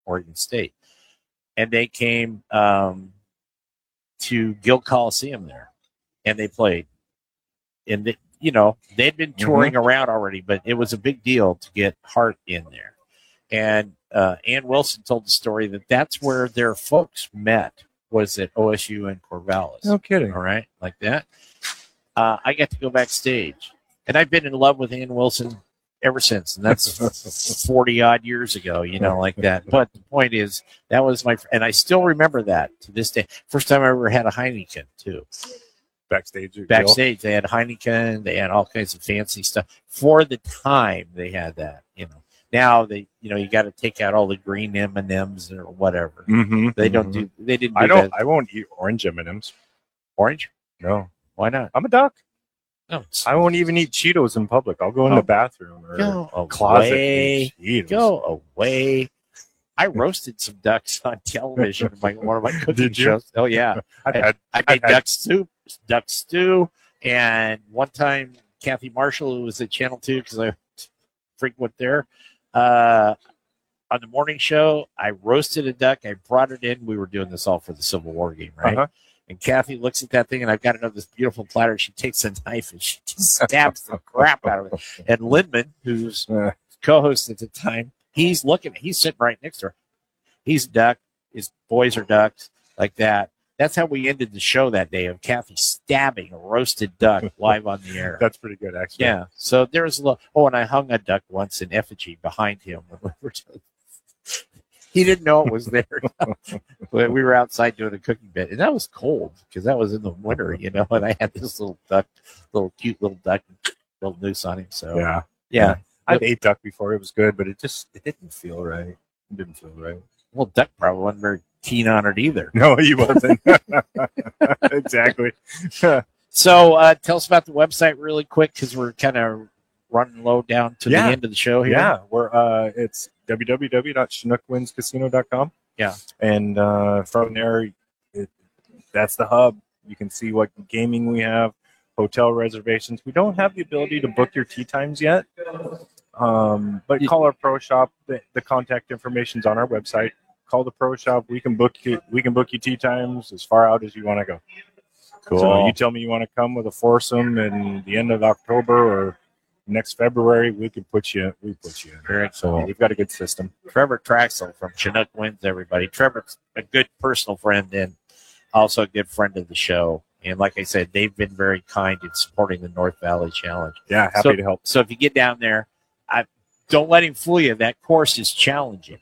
Oregon State, and they came to Gill Coliseum there, and they played. And they'd been touring around already, but it was a big deal to get Hart in there. And Ann Wilson told the story that that's where their folks met, was at OSU and Corvallis. No kidding. All right, like that. I got to go backstage, and I've been in love with Ann Wilson ever since, and that's 40-odd years ago, like that. But the point is, that was and I still remember that to this day. First time I ever had a Heineken, too. Backstage, they had Heineken, they had all kinds of fancy stuff. For the time, they had that, Now you got to take out all the green M&Ms or whatever. They didn't do that. I won't eat orange M&Ms. Orange? No. Why not? I'm a duck. No, I won't even eat Cheetos in public. I'll go in the bathroom or closet. And eat Go away. I roasted some ducks on television in one of my cooking shows. Oh, yeah. I made duck stew, and one time Kathy Marshall, who was at Channel 2, because I frequent there, on the morning show, I roasted a duck. I brought it in. We were doing this all for the Civil War game, right? And Kathy looks at that thing, and I've got another this beautiful platter. She takes a knife and she just stabs the crap out of it. And Lindman, who's co-host at the time, he's looking. He's sitting right next to her. He's a duck. His boys are ducks, like that. That's how we ended the show that day, of Kathy stabbing a roasted duck live on the air. That's pretty good, actually. Yeah. So there was a little. Oh, and I hung a duck once in effigy behind him when we were. He didn't know it was there. But we were outside doing a cooking bit, and that was cold because that was in the winter, And I had this little cute little duck, little noose on him. So yeah. I've ate duck before. It was good, but it didn't feel right. It didn't feel right. Well, Duck probably wasn't very keen on it either. No, he wasn't. Exactly. So tell us about the website really quick, because we're kind of running low down to the end of the show here. Yeah, it's www.chinookwinscasino.com. Yeah. And from there, that's the hub. You can see what gaming we have, hotel reservations. We don't have the ability to book your tee times yet. But call our pro shop. The contact information's on our website. Call the pro shop. We can book you tee times as far out as you want to go. Cool. So you tell me you want to come with a foursome in the end of October or next February, we put you in. Very so cool. we've got a good system. Trevor Traxel from Chinook Wins, everybody. Trevor's a good personal friend and also a good friend of the show. And like I said, they've been very kind in supporting the North Valley Challenge. Yeah, happy to help. So if you get down there, don't let him fool you. That course is challenging.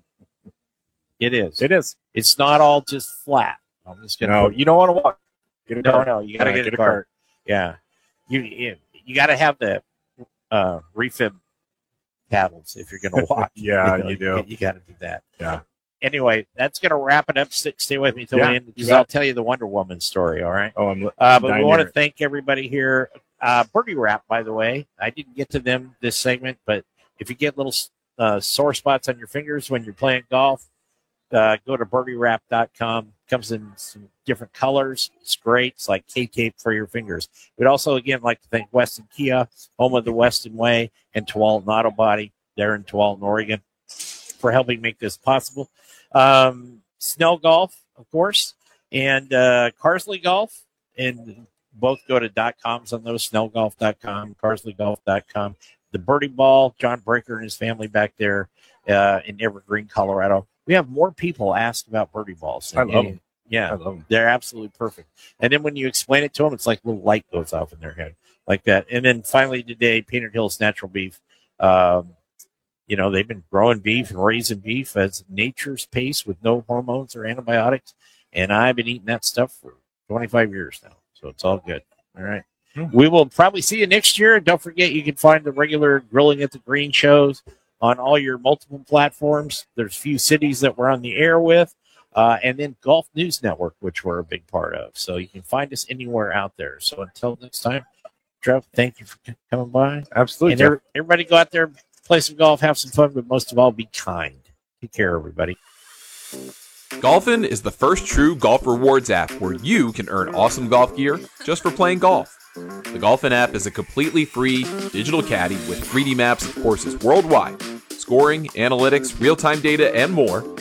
It is. It is. It's not all just flat. I'm just gonna. No, you don't want to walk. Get a cart. No, you got to get a cart. Yeah, you got to have the refib paddles if you're going to walk. Yeah, you do. You got to do that. Yeah. Anyway, that's going to wrap it up. Stay with me till the end, because I'll tell you the Wonder Woman story. All right. Oh, I'm. But we want to thank everybody here. Birdie Wrap, by the way. I didn't get to them this segment, but if you get little sore spots on your fingers when you're playing golf, go to birdiewrap.com. Comes in some different colors. It's great. It's like K-tape for your fingers. We'd also, again, like to thank Weston Kia, home of the Weston Way, and Tualatin Auto Body there in Tualatin, Oregon, for helping make this possible. Snell Golf, of course, and Carsley Golf, and both go to .coms on those, snellgolf.com, carsleygolf.com. The Birdie Ball, John Breaker and his family back there in Evergreen, Colorado. We have more people ask about birdie balls. I love them. Yeah, I love them. They're absolutely perfect. And then when you explain it to them, it's like a little light goes off in their head, like that. And then finally today, Painted Hills Natural Beef. They've been growing beef and raising beef at nature's pace with no hormones or antibiotics. And I've been eating that stuff for 25 years now. So it's all good. All right. We will probably see you next year. Don't forget, you can find the regular Grilling at the Green shows on all your multiple platforms. There's a few cities that we're on the air with, and then Golf News Network, which we're a big part of. So you can find us anywhere out there. So until next time, Trev, thank you for coming by. Absolutely. And everybody go out there, play some golf, have some fun, but most of all, be kind. Take care, everybody. Golfin is the first true golf rewards app where you can earn awesome golf gear just for playing golf. The Golfin app is a completely free digital caddy with 3D maps of courses worldwide, scoring, analytics, real-time data, and more,